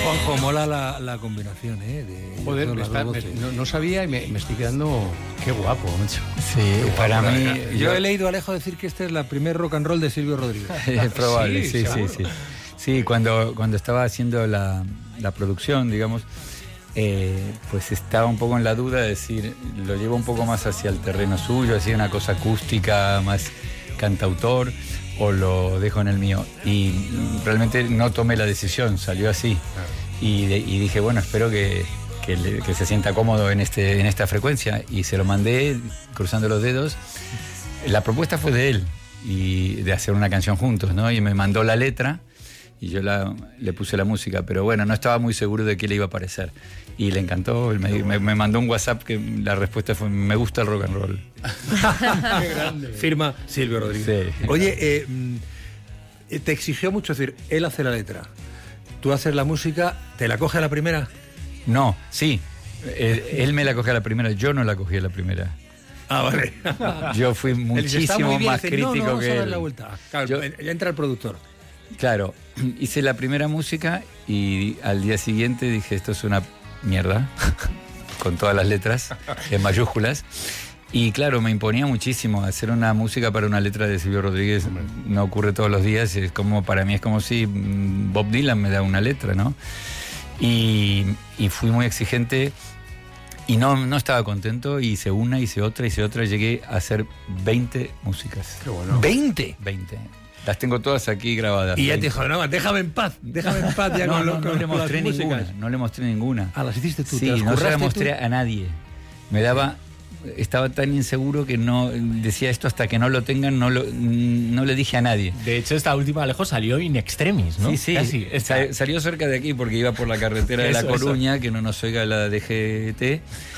Juanjo, mola la combinación, Joder, no sabía y me estoy quedando... Qué guapo, macho. Sí, para mí... Yo he leído a Alejo decir que este es la primer rock and roll de Silvio Rodríguez. Es probable, sí. Sí, cuando estaba haciendo la producción, digamos, pues estaba un poco en la duda de decir, lo llevo un poco más hacia el terreno suyo, hacia una cosa acústica, más cantautor, o lo dejo en el mío. Y realmente no tomé la decisión, salió así. Claro. Y dije, bueno, espero que se sienta cómodo en esta frecuencia. Y se lo mandé cruzando los dedos. La propuesta fue de él, y de hacer una canción juntos, ¿no? Y me mandó la letra y yo le puse la música, pero bueno, no estaba muy seguro de qué le iba a parecer. Y le encantó, me mandó un WhatsApp que la respuesta fue: me gusta el rock and roll. Qué grande. Firma Silvio Rodríguez. Sí. Oye, te exigió mucho, es decir, él hace la letra, tú haces la música, ¿te la coge a la primera? No, sí. Él me la cogió a la primera, yo no la cogí a la primera. Ah, vale. Yo fui muchísimo más crítico que él. La vuelta. Claro, ya entra el productor. Claro, hice la primera música y al día siguiente dije, esto es una mierda, con todas las letras en mayúsculas. Y claro, me imponía muchísimo hacer una música para una letra de Silvio Rodríguez. No ocurre todos los días, para mí es como si Bob Dylan me da una letra, ¿no? Y fui muy exigente y no estaba contento, hice una, hice otra, llegué a hacer 20 músicas. Qué bueno. ¿20? 20. Las tengo todas aquí grabadas. Y ya te dijo, no, déjame en paz ya no le mostré ninguna. No le mostré ninguna. Ah, las hiciste tú. Sí, no se las mostré a nadie. Estaba tan inseguro que no decía esto hasta que no lo tengan, no le dije a nadie. De hecho, esta última, Alejo, salió in extremis, ¿no? Sí. Casi. Salió cerca de aquí porque iba por la carretera de La Coruña, que no nos oiga la DGT.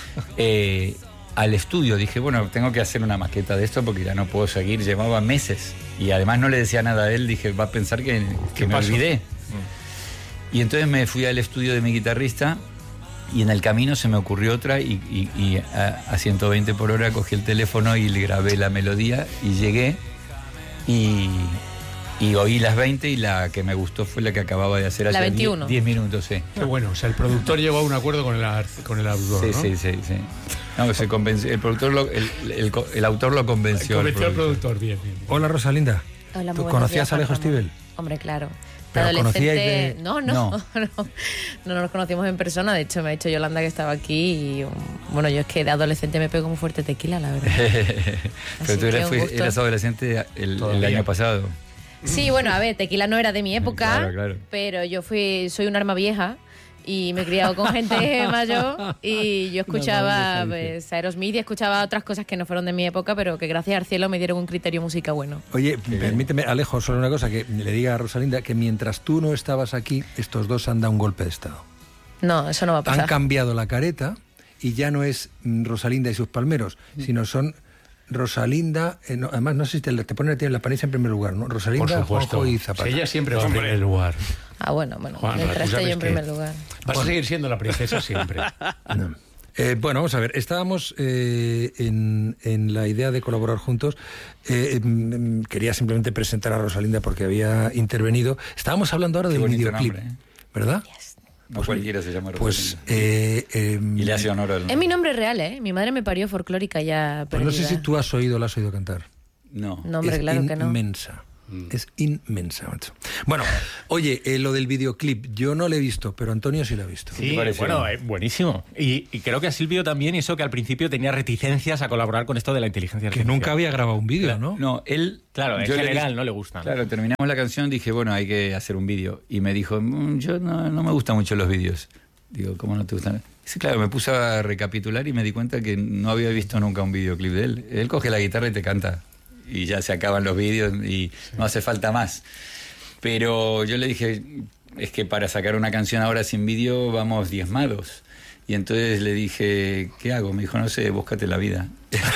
Al estudio dije, bueno, tengo que hacer una maqueta de esto porque ya no puedo seguir. Llevaba meses y además no le decía nada a él. Dije, va a pensar que me olvidé. Y entonces me fui al estudio de mi guitarrista y en el camino se me ocurrió otra y a 120 por hora cogí el teléfono y le grabé la melodía y llegué y oí las 20 y la que me gustó fue la que acababa de hacer hace 21. 10 minutos, sí. Qué bueno, o sea, el productor llegó a un acuerdo con el autor, sí, ¿no? Sí. No, se convenció, el productor el autor lo convenció. Convenció al productor, bien. Hola, Rosalinda. Hola, ¿Tú conocías a Alejo Stivel? Hombre, claro. ¿Pero adolescente... conocíais No nos conocimos en persona. De hecho, me ha dicho Yolanda que estaba aquí y bueno, yo es que de adolescente me pego muy fuerte tequila, la verdad. Pero tú eras adolescente el año pasado. Sí, bueno, a ver, tequila no era de mi época, claro. Pero yo soy un arma vieja y me he criado con gente mayor y yo escuchaba Aerosmith y escuchaba otras cosas que no fueron de mi época, pero que gracias al cielo me dieron un criterio música bueno. Oye, permíteme, Alejo, solo una cosa, que le diga a Rosalinda que mientras tú no estabas aquí, estos dos han dado un golpe de estado. No, eso no va a pasar. Han cambiado la careta y ya no es Rosalinda y sus palmeros, sino son Rosalinda, además no sé si te ponen la paniza en primer lugar, ¿no? Rosalinda, Juanjo y Zapata. Ella siempre va en primer lugar. Ah, bueno, Juan, mientras estoy yo en primer lugar. Vas a seguir siendo la princesa siempre. No. Bueno, vamos a ver, estábamos en la idea de colaborar juntos. Quería simplemente presentar a Rosalinda porque había intervenido. Estábamos hablando ahora del videoclip, nombre, ¿verdad? Yes. No cualquiera se llama Rosalinda. Pues, y le hace honor al nombre. Es mi nombre real, ¿eh? Mi madre me parió folclórica ya perdida. Pues no sé si tú la has oído cantar. No. No, hombre, claro que no. Inmensa. Es inmensa, macho. Bueno, oye, lo del videoclip, yo no lo he visto, pero Antonio sí lo ha visto. Sí, bueno, buenísimo. Y creo que a Silvio también, y eso que al principio tenía reticencias a colaborar con esto de la inteligencia artificial. Que nunca había grabado un vídeo, ¿no? No, él... Claro, en general no le gusta. Claro, terminamos la canción, dije, bueno, hay que hacer un vídeo. Y me dijo, yo no me gustan mucho los vídeos. Digo, ¿cómo no te gustan? Sí, claro, me puse a recapitular y me di cuenta que no había visto nunca un videoclip de él. Él coge la guitarra y te canta. Y ya se acaban los vídeos y no hace falta más. Pero yo le dije, es que para sacar una canción ahora sin vídeo vamos diezmados. Y entonces le dije, ¿qué hago? Me dijo, no sé, búscate la vida.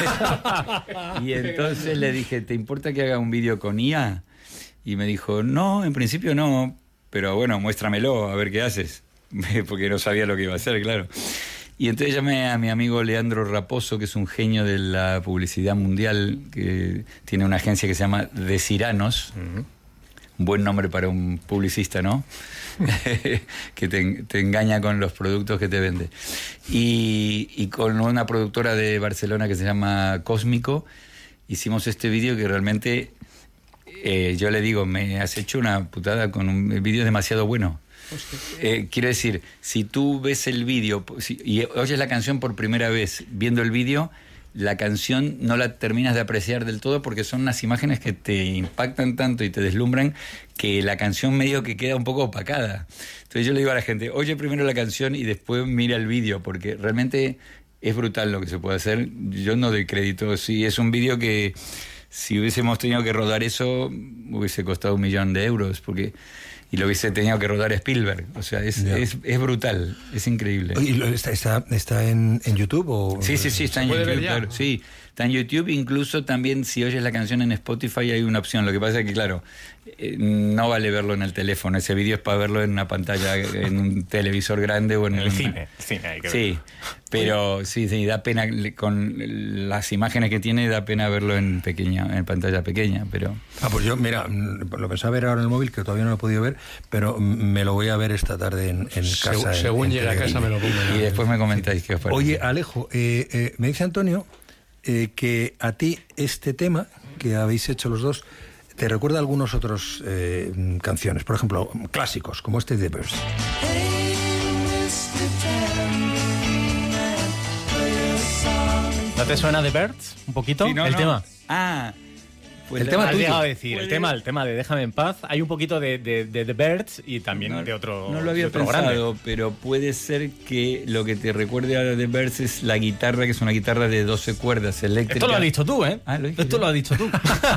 Y entonces le dije, ¿te importa que haga un vídeo con IA? Y me dijo, no, en principio no, pero bueno, muéstramelo, a ver qué haces. Porque no sabía lo que iba a hacer, claro. Y entonces llamé a mi amigo Leandro Raposo, que es un genio de la publicidad mundial, que tiene una agencia que se llama De Ciranos, buen nombre para un publicista, ¿no? Que te engaña con los productos que te vende. Y con una productora de Barcelona que se llama Cósmico, hicimos este vídeo que realmente, yo le digo, me has hecho una putada con un vídeo demasiado bueno. Quiero decir, si tú ves el vídeo y oyes la canción por primera vez viendo el vídeo, la canción no la terminas de apreciar del todo porque son unas imágenes que te impactan tanto y te deslumbran que la canción medio que queda un poco opacada. Entonces yo le digo a la gente, oye primero la canción y después mira el vídeo, porque realmente es brutal lo que se puede hacer. Yo no doy crédito. Sí, es un vídeo que si hubiésemos tenido que rodar eso hubiese costado 1 millón de euros, porque... y lo hubiese tenido que rodar Spielberg. O sea, es brutal, es increíble. ¿Y está en YouTube? O... Sí, está en YouTube, claro. Sí, está en YouTube. Incluso también si oyes la canción en Spotify hay una opción. Lo que pasa es que, claro, no vale verlo en el teléfono. Ese vídeo es para verlo en una pantalla, en un televisor grande o en el cine. Hay que sí, pero sí, da pena. Con las imágenes que tiene, da pena verlo en pantalla pequeña, pero... pues yo, mira, lo pensaba ver ahora en el móvil, que todavía no lo he podido ver, pero me lo voy a ver esta tarde en casa. Según llegue a casa me lo pongo. Y después me comentáis qué os parece. Oye, Alejo, me dice Antonio que a ti este tema que habéis hecho los dos te recuerda a algunos otros canciones, por ejemplo, clásicos, como este de Birds. ¿No te suena The Birds un poquito? Sí, el tema. Pues el tema tuyo. Decir, el tema de Déjame en paz. Hay un poquito de The Birds y también de otro. No lo había pensado, pero puede ser que lo que te recuerde a The Birds es la guitarra, que es una guitarra de 12 cuerdas eléctricas. Esto lo has dicho tú, ¿eh? Esto lo has dicho tú.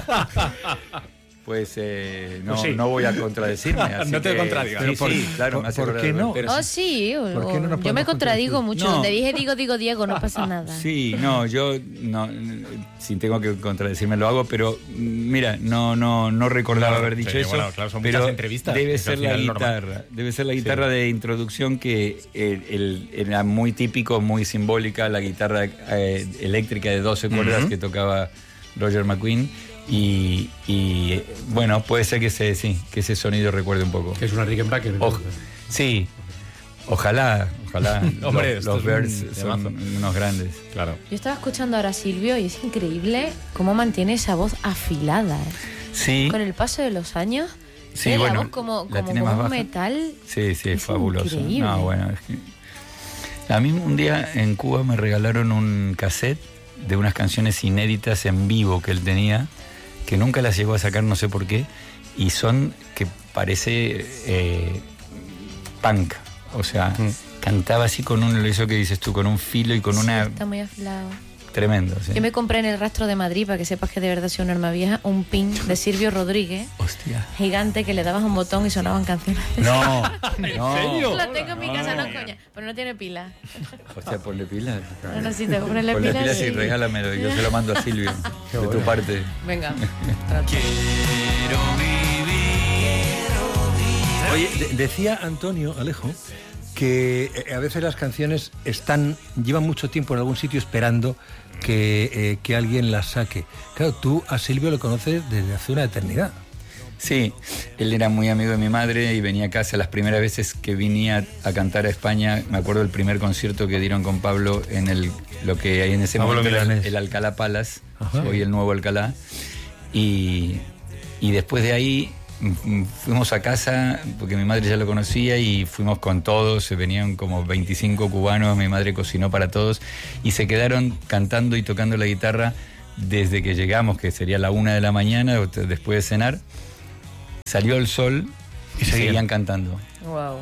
Pues no voy a contradecirme. No te contradigas. Claro, ¿por qué no? Sí, ¿Por qué no yo me contradigo mucho. Donde dije digo Diego, no pasa nada. Sí, yo no, si tengo que contradecirme lo hago, pero mira, no recordaba haber dicho eso. Bueno, claro, son pero muchas entrevistas. Debe ser la guitarra de introducción, que era muy típico, muy simbólica, la guitarra eléctrica de 12 cuerdas que tocaba Roger McGuinn. Y bueno, puede ser que ese sonido recuerde un poco. Que es una Rickenbacker. Sí, ojalá. Hombre, los Birds son unos grandes. Claro. Yo estaba escuchando ahora a Silvio y es increíble cómo mantiene esa voz afilada. Sí. Con el paso de los años, sí, la voz como un metal. Sí, es fabuloso. Increíble. No, bueno, es que... A mí un día en Cuba me regalaron un cassette de unas canciones inéditas en vivo que él tenía, que nunca las llegó a sacar, no sé por qué, y son que parece punk, o sea, cantaba así con eso que dices tú, con un filo y con una... Está muy afilado. Tremendo, sí. Yo me compré en el Rastro de Madrid, para que sepas que de verdad soy una arma vieja, un pin de Silvio Rodríguez. Hostia. Gigante, que le dabas un botón y sonaban canciones. No. ¿En serio? Lo tengo en mi casa, no coña, pero no tiene pila. Hostia, ponle pilas. No, sí, tengo que ponerle Ponle pilas. pilas y regálamelo, yo se lo mando a Silvio, de tu parte. Venga. Oye, decía Antonio, Alejo, que a veces las canciones llevan mucho tiempo en algún sitio esperando que alguien las saque. Claro, tú a Silvio lo conoces desde hace una eternidad. Sí, él era muy amigo de mi madre y venía a casa. Las primeras veces que venía a cantar a España, me acuerdo del primer concierto que dieron con Pablo en lo que hay en ese momento el Alcalá Palace, hoy el nuevo Alcalá. Y después de ahí fuimos a casa, porque mi madre ya lo conocía, y fuimos con todos, se venían como 25 cubanos, mi madre cocinó para todos, y se quedaron cantando y tocando la guitarra desde que llegamos, que sería la 1 de la mañana, después de cenar. Salió el sol y seguían cantando. Wow.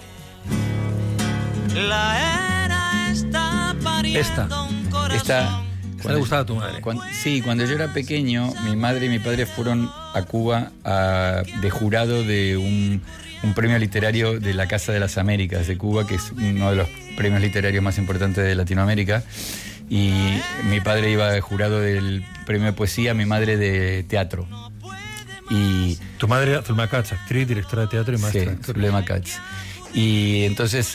La era está pariendo un corazón. ¿Le gustaba a tu madre? Cuando yo era pequeño, mi madre y mi padre fueron a Cuba de jurado de un premio literario de la Casa de las Américas de Cuba, que es uno de los premios literarios más importantes de Latinoamérica. Y mi padre iba de jurado del premio de poesía, mi madre de teatro. Y tu madre era Zulema Katz, actriz, directora de teatro y maestra. Sí, Zulema Katz. Y entonces...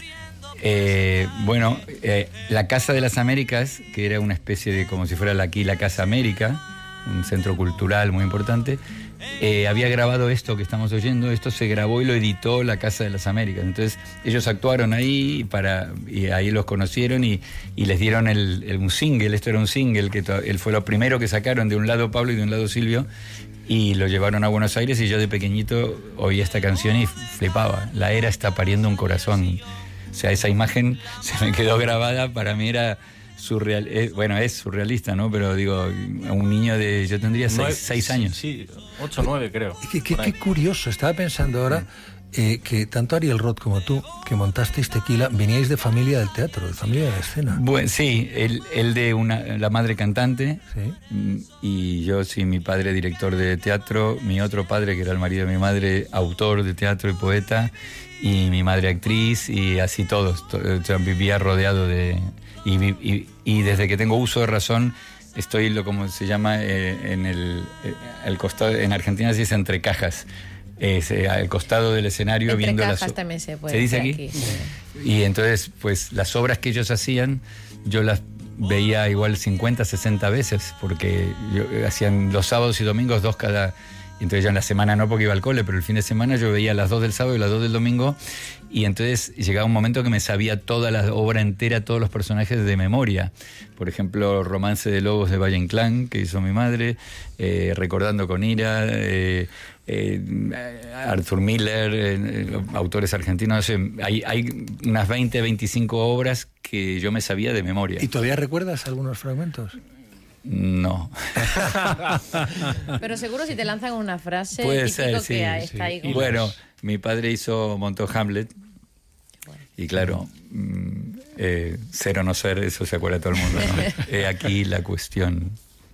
la Casa de las Américas, que era una especie de, como si fuera aquí la Casa América, un centro cultural muy importante, había grabado esto que estamos oyendo. Esto se grabó y lo editó la Casa de las Américas. Entonces ellos actuaron ahí y ahí los conocieron y les dieron un single. Esto era un single que él fue lo primero que sacaron, de un lado Pablo y de un lado Silvio, y lo llevaron a Buenos Aires, y yo de pequeñito oía esta canción y flipaba. La era está pariendo un corazón. O sea, esa imagen se me quedó grabada. Para mí era surreal. Bueno, es surrealista, ¿no? Pero digo, un niño de... Yo tendría 6 años. Sí, 8 o 9 creo. Qué curioso. Estaba pensando ahora que tanto Ariel Roth como tú, que montasteis Tequila, veníais de familia del teatro, de familia de la escena. Bueno, sí, él de la madre cantante, ¿sí? Y yo, sí, mi padre director de teatro, mi otro padre, que era el marido de mi madre, autor de teatro y poeta, y mi madre actriz, y así todos. Yo vivía rodeado de... Y desde que tengo uso de razón, estoy, como se llama, en el costado, en Argentina se dice entre cajas. Al costado del escenario, entre viendo cajas también se puede. ¿Se dice aquí? Sí. Y entonces, pues las obras que ellos hacían, yo las veía igual 50, 60 veces, porque hacían los sábados y domingos 2 cada... Entonces yo en la semana no, porque iba al cole, pero el fin de semana yo veía las 2 del sábado y las 2 del domingo, y entonces llegaba un momento que me sabía toda la obra entera, todos los personajes de memoria. Por ejemplo, Romance de Lobos de Valle Inclán, que hizo mi madre, Recordando con ira, Arthur Miller, autores argentinos. No sé, hay unas 20, 25 obras que yo me sabía de memoria. ¿Y todavía recuerdas algunos fragmentos? No. Pero seguro si te lanzan una frase, puede típico ser, que sí, está ahí. Como... Bueno, mi padre montó Hamlet, y claro, ser o no ser, eso se acuerda todo el mundo, ¿no? Aquí la cuestión.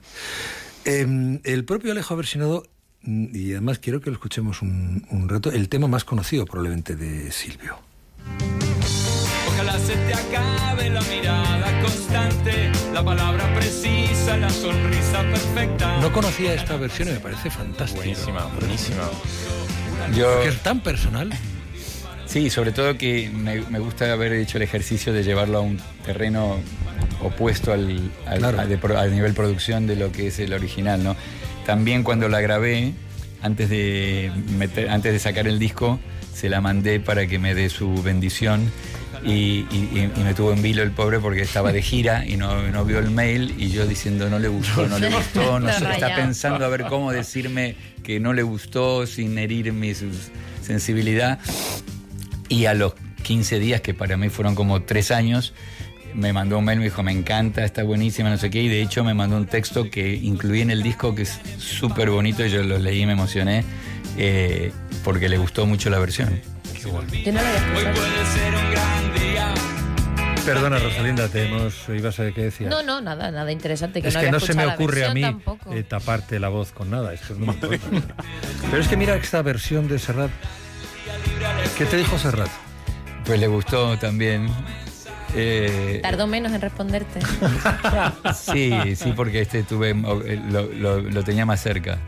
El propio Alejo ha versionado, y además quiero que lo escuchemos un rato, el tema más conocido probablemente de Silvio. Ojalá se te acabe la mirada constante, la palabra precisa, la sonrisa perfecta. No conocía esta versión y me parece fantástica. Buenísima. Que es tan personal. Sí, sobre todo que me gusta haber hecho el ejercicio de llevarlo a un terreno opuesto a nivel producción de lo que es el original, ¿no? También cuando la grabé, antes de sacar el disco, se la mandé para que me dé su bendición. Y me tuvo en vilo el pobre, porque estaba de gira y no vio el mail, y yo diciendo no le gustó, no sé, está pensando a ver cómo decirme que no le gustó sin herir mi sensibilidad. Y a los 15 días, que para mí fueron como 3 años, me mandó un mail, me dijo, me encanta, está buenísima, no sé qué, y de hecho me mandó un texto que incluí en el disco, que es súper bonito, y yo lo leí y me emocioné, porque le gustó mucho la versión. Yo no lo había escuchado. Hoy puede ser un gran día. Perdona, Rosalinda, ibas a ver qué decías. No, nada interesante. Es no que había no se me escuchado la ocurre a mí tampoco. taparte la voz con nada. Esto es muy importante. Pero es que mira esta versión de Serrat. ¿Qué te dijo Serrat? Pues le gustó también. Tardó menos en responderte. Sí, porque lo tenía más cerca.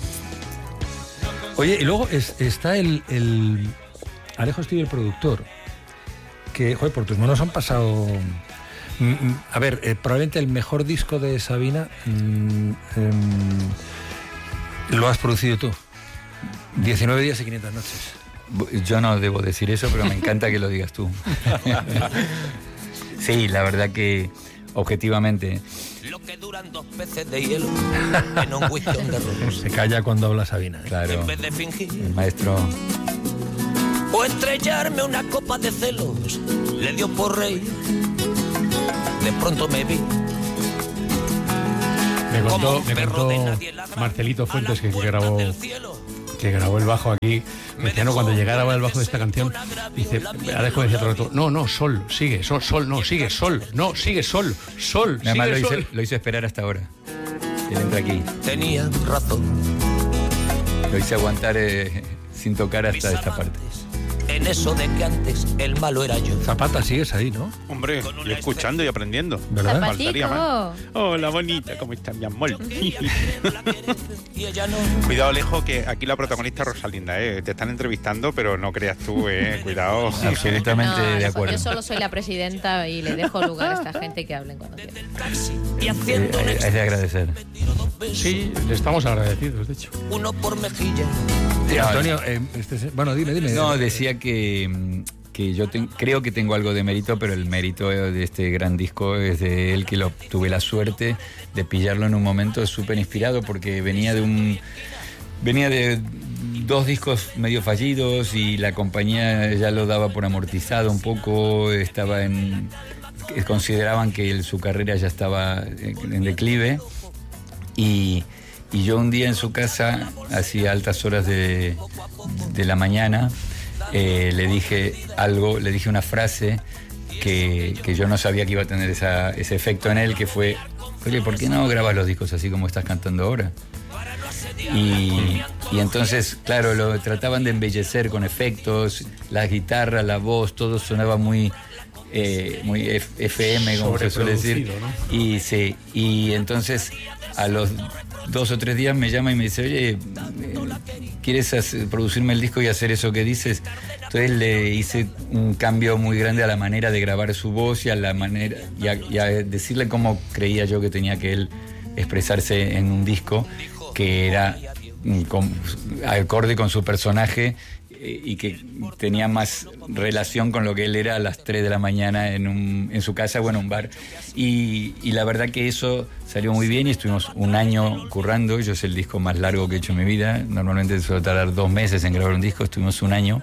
Oye, y luego está el Alejo Stivel, el productor, que, joder, por tus manos han pasado... A ver, probablemente el mejor disco de Sabina lo has producido tú. 19 días y 500 noches. Yo no debo decir eso, pero me encanta que lo digas tú. Sí, la verdad que, objetivamente... Lo que duran 2 peces de hielo en un whisky on the rocks. Se calla cuando habla Sabina. Claro, En vez de fingir el maestro... o estrellarme una copa de celos, le dio por reír. De pronto me vi. Me como un contó perro de nadie ladrando Marcelito Fuentes, a las puertas del cielo. que grabó el bajo aquí. Me decía, no, cuando llegara el bajo de esta canción, dice, Alejo decía todo el rato, no, sol, sigue, sol, sigue, sol, sigue, sol, Además sigue, sol. lo hice esperar hasta ahora. Él entra aquí. Tenía razón. Lo hice aguantar sin tocar hasta esta parte. En eso de que antes el malo era yo. Zapata, sigues ahí, ¿no? Hombre, y escuchando y aprendiendo. ¿Verdad? Faltaría más. Hola, bonita, ¿cómo estás, mi amor? Cuidado, Alejo, que aquí la protagonista es Rosalinda, Te están entrevistando, pero no creas tú, Cuidado. Absolutamente de acuerdo. Yo solo soy la presidenta y le dejo lugar a esta gente que hablen cuando quieran. Es de agradecer. Sí, le estamos agradecidos, de hecho. Uno por mejilla. Antonio, bueno, dime. No, decía que yo creo que tengo algo de mérito, pero el mérito de este gran disco es de él, que tuve la suerte de pillarlo en un momento súper inspirado, porque venía de 2 discos medio fallidos y la compañía ya lo daba por amortizado un poco, consideraban que su carrera ya estaba en declive, y yo un día en su casa, hacia altas horas de la mañana, le dije una frase que yo no sabía que iba a tener ese efecto en él, que fue: oye, ¿por qué no grabas los discos así como estás cantando ahora? Y entonces, claro, lo trataban de embellecer con efectos, la guitarra, la voz, todo sonaba muy FM, como se suele decir, ¿no? Y entonces a los 2 o 3 días me llama y me dice: oye, ¿quieres producirme el disco y hacer eso que dices? Entonces le hice un cambio muy grande a la manera de grabar su voz y a la manera y a decirle cómo creía yo que tenía que él expresarse en un disco, que era acorde con su personaje y que tenía más relación con lo que él era a las 3 de la mañana en su casa o en un bar. Y la verdad que eso salió muy bien y estuvimos un año currando. Yo es el disco más largo que he hecho en mi vida. Normalmente suele tardar 2 meses en grabar un disco, estuvimos un año.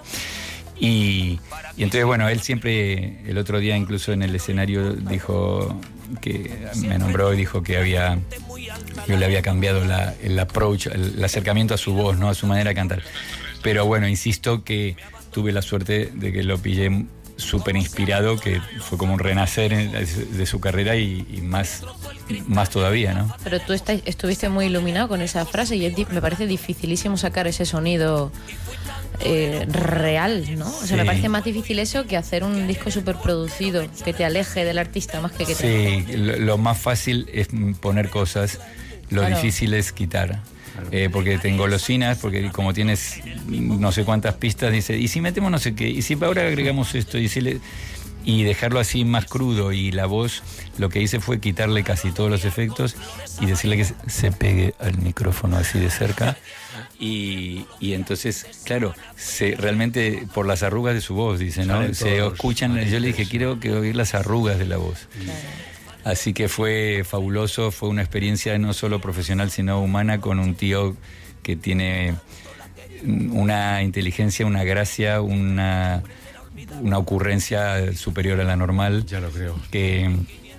Y entonces, bueno, él siempre, el otro día incluso en el escenario dijo que me nombró y dijo que yo le había cambiado el approach, el acercamiento a su voz, ¿no? A su manera de cantar. Pero bueno, insisto que tuve la suerte de que lo pillé súper inspirado, que fue como un renacer de su carrera y más todavía, ¿no? Pero tú estuviste muy iluminado con esa frase y me parece dificilísimo sacar ese sonido real, ¿no? O sea, sí. Me parece más difícil eso que hacer un disco súper producido, que te aleje del artista más que te aleje. Sí, lo más fácil es poner cosas, lo difícil es quitar. Porque te engolosinas, porque como tienes no sé cuántas pistas, dice, ¿y si metemos no sé qué? ¿Y si ahora agregamos esto? Y dejarlo así más crudo. Y la voz, lo que hice fue quitarle casi todos los efectos y decirle que se pegue al micrófono así de cerca. Y entonces, claro, realmente por las arrugas de su voz, dice, ¿no? Se escuchan. Yo le dije, quiero que oír las arrugas de la voz. Claro. Así que fue fabuloso, fue una experiencia no solo profesional, sino humana, con un tío que tiene una inteligencia, una gracia, una ocurrencia superior a la normal. Ya lo creo. Que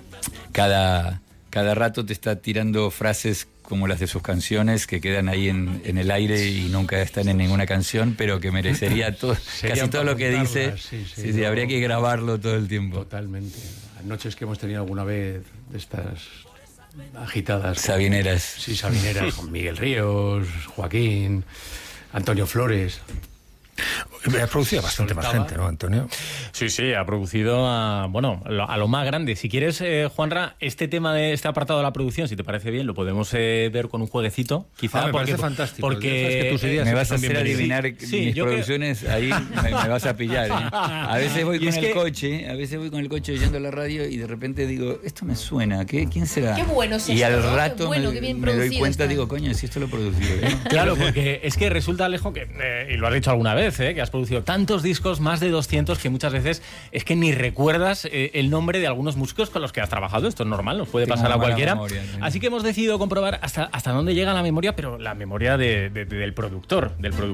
cada rato te está tirando frases como las de sus canciones, que quedan ahí en el aire y nunca están en ninguna canción, pero que merecería casi todo lo que dice. Sí, habría que grabarlo todo el tiempo. Totalmente. Noches que hemos tenido alguna vez de estas agitadas. Sabineras. Sí, sabineras, con Miguel Ríos, Joaquín, Antonio Flores. Ha producido bastante más gente, ¿no, Antonio? Sí, ha producido a lo más grande. Si quieres, Juanra, este tema de este apartado de la producción, si te parece bien, lo podemos ver con un jueguecito. Quizá me parece fantástico. Porque tus ideas me vas a hacer adivinar mis producciones, ahí me vas a pillar. A veces voy con el coche oyendo la radio y de repente digo, esto me suena, ¿quién será? Qué bueno es y esto, al ¿no? rato me doy cuenta, digo, coño, si esto lo he producido. Claro, porque es que resulta, Alejo, que, y lo has dicho alguna vez, que has producido tantos discos, más de 200, que muchas veces es que ni recuerdas el nombre de algunos músicos con los que has trabajado. Esto es normal, nos puede pasar a cualquiera. Memoria, ¿sí? Así que hemos decidido comprobar hasta dónde llega la memoria, pero la memoria del productor.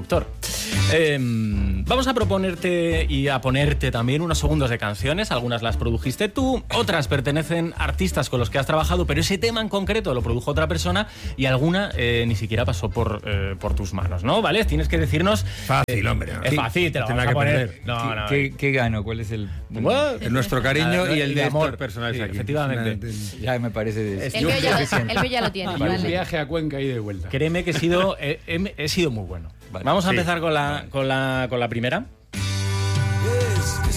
Vamos a proponerte y a ponerte también unos segundos de canciones. Algunas las produjiste tú, otras pertenecen a artistas con los que has trabajado, pero ese tema en concreto lo produjo otra persona y alguna ni siquiera pasó por tus manos, ¿no? ¿Vale? Tienes que decirnos... Fácil, hombre. Es fácil, te lo vamos a poner. ¿Qué gano? ¿Cuál es el...? Nuestro cariño y el de amor personales aquí. Efectivamente. Ya me parece... El mío ya lo tiene. Un viaje a Cuenca y de vuelta. Créeme que he sido muy bueno. Vale. Vamos a empezar con la primera.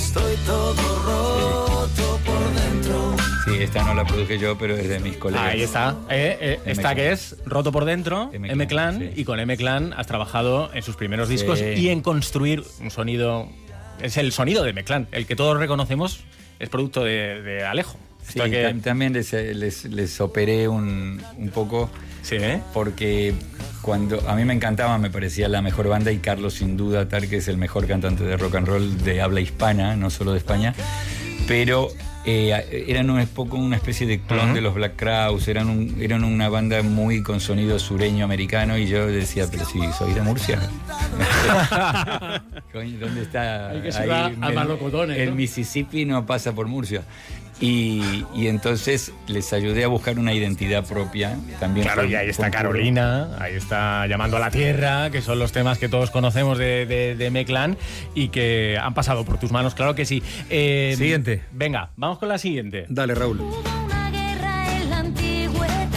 Estoy todo roto por dentro. Sí, esta no la produje yo, pero es de mis colegas. Ahí está. Esta que es Roto por Dentro, M-Clan, sí. y con M-Clan has trabajado en sus primeros discos y en construir un sonido. Es el sonido de M-Clan, el que todos reconocemos es producto de Alejo. Sí, también les operé un poco. Sí, porque cuando a mí me encantaba, me parecía la mejor banda, y Carlos sin duda tal que es el mejor cantante de rock and roll de habla hispana, no solo de España, pero eran un poco una especie de clon de los Black Crowes, eran una banda muy con sonido sureño americano, y yo decía, pero si soy de Murcia. ¿Dónde está? Hay que se va a Malocotones, el ¿no? Mississippi no pasa por Murcia. Y entonces les ayudé a buscar una identidad propia. También claro, y ahí está Carolina, ahí está Llamando a la Tierra, que son los temas que todos conocemos de M-Clan y que han pasado por tus manos, claro que sí. Siguiente. Venga, vamos con la siguiente. Dale, Raúl. Hubo una guerra en la antigüedad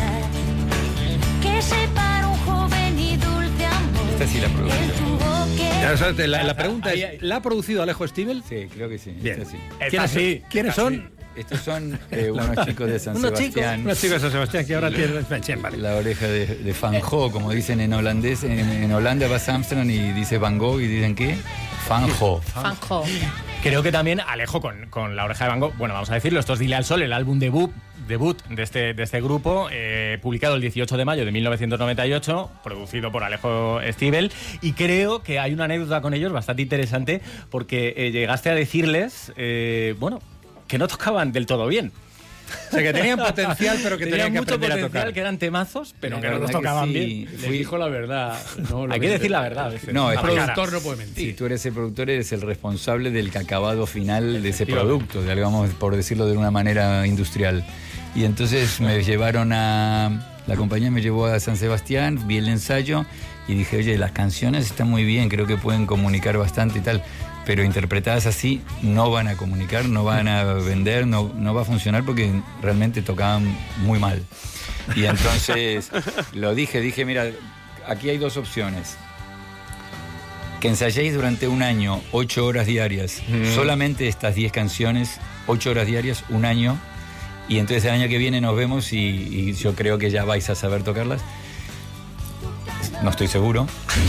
que separó un joven y dulce amor. Esta sí la produje Él yo. tuvo que... Ya sabes, la pregunta es, ¿la ha producido Alejo Stivel? Sí, creo que sí. Bien. Esta sí. ¿Quiénes son? Estos son unos chicos de San Unos Sebastián. chicos de San Sebastián que ahora tienen... Vale. La oreja de Van Gogh, como dicen en holandés. En Holanda vas a Amsterdam y dice Van Gogh y dicen ¿qué? Van Gogh. Fanjo. Creo que también Alejo con La Oreja de Van Gogh, bueno, vamos a decirlo, esto es Dile al Sol, el álbum debut de este grupo, publicado el 18 de mayo de 1998, producido por Alejo Stivel, y creo que hay una anécdota con ellos bastante interesante porque llegaste a decirles, que no tocaban del todo bien. O sea, que tenían potencial, pero que tenían que mucho aprender a potencial, tocar. que eran temazos, pero La que no los verdad que tocaban sí. bien. Les dijo la verdad. No, Hay que decir la verdad a veces. No, El es productor no puede Si mentir. tú eres el productor, eres el responsable del acabado final de ese producto, digamos, por decirlo de una manera industrial. Y entonces me llevaron la compañía me llevó a San Sebastián, vi el ensayo y dije, oye, las canciones están muy bien, creo que pueden comunicar bastante y tal, pero interpretadas así no van a comunicar, no van a vender, no va a funcionar porque realmente tocaban muy mal. Y entonces lo dije, mira, aquí hay dos opciones. Que ensayéis durante un año, 8 horas diarias, solamente estas 10 canciones, 8 horas diarias, un año, y entonces el año que viene nos vemos y yo creo que ya vais a saber tocarlas. No estoy seguro.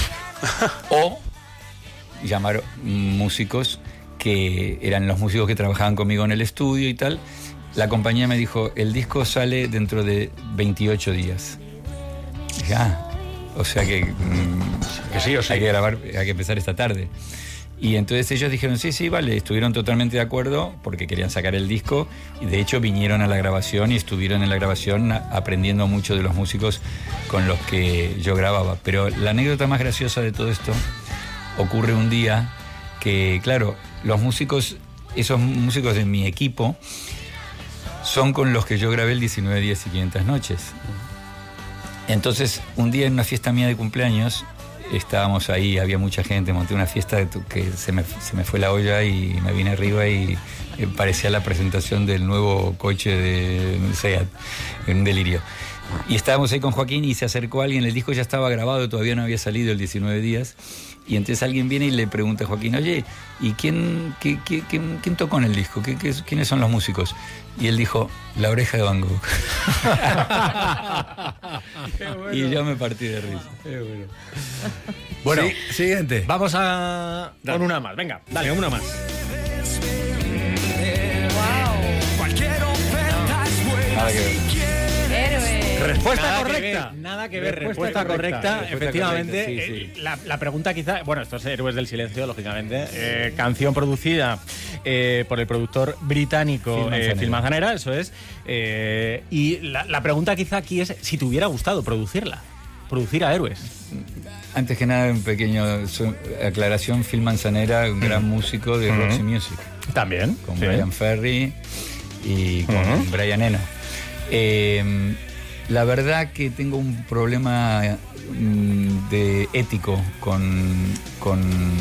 O llamar músicos que eran los músicos que trabajaban conmigo en el estudio y tal. La compañía me dijo, el disco sale dentro de 28 días. Dije, o sea que sí o sí. hay que grabar, hay que empezar esta tarde. Y entonces ellos dijeron, sí, vale, estuvieron totalmente de acuerdo porque querían sacar el disco y de hecho vinieron a la grabación y estuvieron en la grabación aprendiendo mucho de los músicos con los que yo grababa. Pero la anécdota más graciosa de todo esto ocurre un día que, claro, esos músicos de mi equipo son con los que yo grabé el 19 días y 500 noches. Entonces, un día en una fiesta mía de cumpleaños, estábamos ahí, había mucha gente, monté una fiesta que se me fue la olla y me vine arriba y parecía la presentación del nuevo coche de Seat, en un delirio. Y estábamos ahí con Joaquín y se acercó alguien, el disco ya estaba grabado, todavía no había salido el 19 días, y entonces alguien viene y le pregunta a Joaquín, oye, ¿y quién tocó en el disco? ¿Quiénes son los músicos? Y él dijo, La Oreja de Van Gogh. Bueno. Y yo me partí de risa. Bueno, Sí, siguiente. vamos con una más. Venga, dale, una más. Nada que ver. Héroe. Respuesta correcta. Nada que ver, Respuesta respuesta correcta. Respuesta Efectivamente, correcta, sí, sí. La pregunta quizá, bueno, esto es Héroes del Silencio, lógicamente, canción producida por el productor británico Phil Manzanera, eso es, y la pregunta quizá aquí es si te hubiera gustado producir a Héroes. Antes que nada, un pequeño aclaración, Phil Manzanera, un gran músico de Roxy Music, También. con sí. Brian Ferry y con Brian Eno. La verdad que tengo un problema ético con